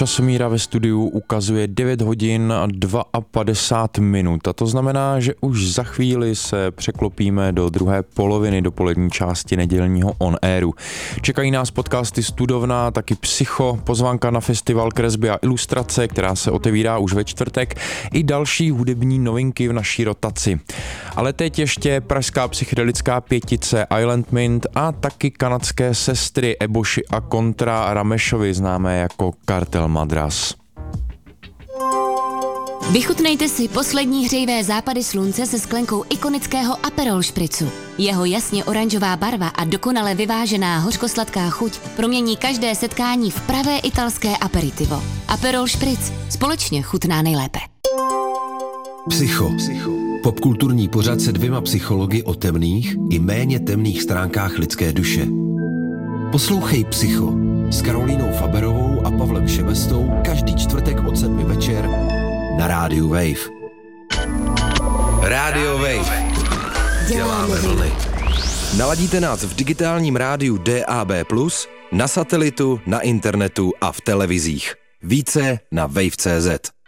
Časomíra ve studiu ukazuje 9 hodin a 52 minut a to znamená, že už za chvíli se překlopíme do druhé poloviny dopolední části nedělního On Airu. Čekají nás podcasty Studovna, taky Psycho, pozvánka na festival kresby a ilustrace, která se otevírá už ve čtvrtek, i další hudební novinky v naší rotaci. Ale teď ještě pražská psychedelická pětice Island Mint a taky kanadské sestry Eboshi a Kontra Ramešovi, známé jako Kartel Madras. Vychutnejte si poslední hřejivé západy slunce se sklenkou ikonického Aperol špricu. Jeho jasně oranžová barva a dokonale vyvážená hořkosladká chuť promění každé setkání v pravé italské aperitivo. Aperol špric společně chutná nejlépe. Psycho. Popkulturní pořad se 2 psychologi o temných i méně temných stránkách lidské duše. Poslouchej Psycho s Karolínou Faberovou a Pavlem Šebestou každý čtvrtek od 7 večer na rádiu Wave. Rádio Wave. Děláme vlny. Naladíte nás v digitálním rádiu DAB+, na satelitu, na internetu a v televizích. Více na wave.cz.